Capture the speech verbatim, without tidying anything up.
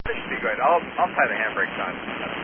This should be good. I'll I'll tie the handbrakes on.